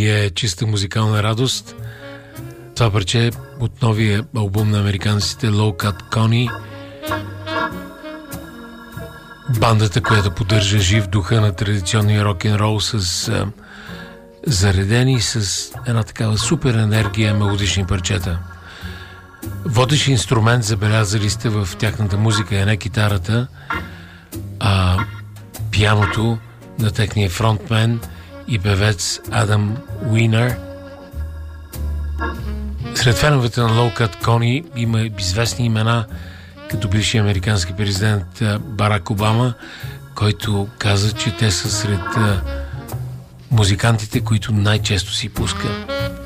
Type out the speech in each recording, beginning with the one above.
е чиста музикална радост. Това парче от новия албум на американците Low Cut Connie. Бандата, която поддържа жив духа на традиционния рок-н-рол с заредени с една такава супер енергия мелодични парчета. Водещ инструмент, забелязали сте в тяхната музика, е не китарата, а пианото на техния фронтмен и певец Адам Уинър. Сред феновете на Low Cut Connie има известни имена, като бивши американски президент Барак Обама, който каза, че те са сред музикантите, които най-често си пуска.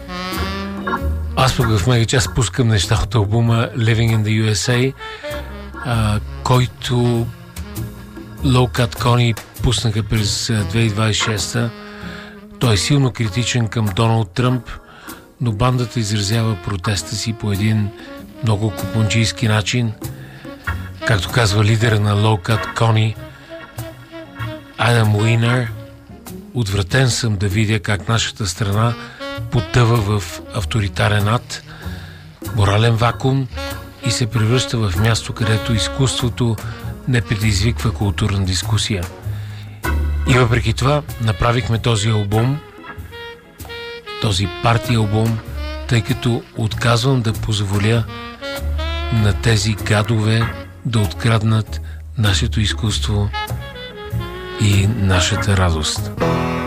Аз пък в Мегачас пускам неща от албума Living in the USA, който Low Cut Connie пуснаха през 2026. Той е силно критичен към Доналд Тръмп, но бандата изразява протеста си по един много купунджийски начин. Както казва лидера на Low Cut Connie, Адам Уинър: отвратен съм да видя как нашата страна потъва в авторитарен ад, морален вакуум и се превръща в място, където изкуството не предизвиква културна дискусия. И въпреки това направихме този албум, този парти албум, тъй като отказвам да позволя на тези гадове да откраднат нашето изкуство и нашата радост.